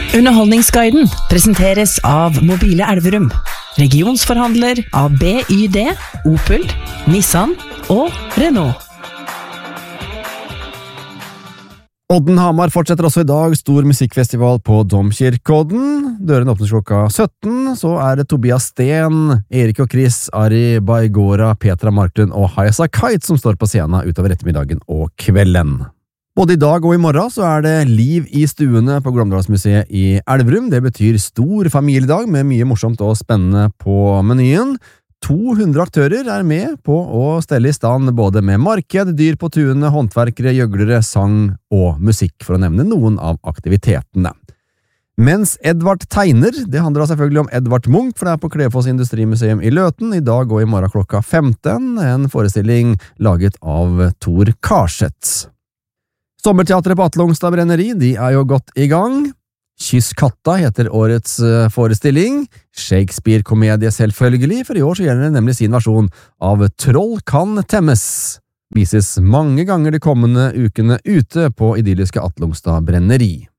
Underholdningsguiden presenteres av Mobile Elverum, regionsforhandler av BYD, Opel, Nissan og Renault. Odden Hamar fortsetter også i dag stor musikkfestival på Domkirkeodden. Døren åpnes klokka 17, så det Tobias Sten, Erik og Chris, Ari Baigora, Petra Marklund og Hayasa Kite som står på scenen utover ettermiddagen og kvelden. Både i dag og i morgen så det liv i stuene på Glåmdalsmuseet i Elverum. Det betyr stor familiedag med mye morsomt og spennende på menyen. 200 aktører med på å stelle i stand både med marked, dyr på tuene, håndverkere, gjøglere, sang og musikk, for å nevne noen av aktivitetene. Mens Edvard tegner, det handler selvfølgelig om Edvard Munch, for det på Klefoss Industrimuseum i Løten, i dag og i morgen klokka 15, en forestilling laget av Tor Karseth. Sommerteatret på Atle Ongstad Brenneri, de jo godt i gang. Kyss katta heter årets forestilling. Shakespeare-komedie selvfølgelig, for i år så gjelder det nemlig sin versjon av Troll kan temmes. Vises mange ganger de kommende ukene ute på idylliske Atle Ongstad Brenneri.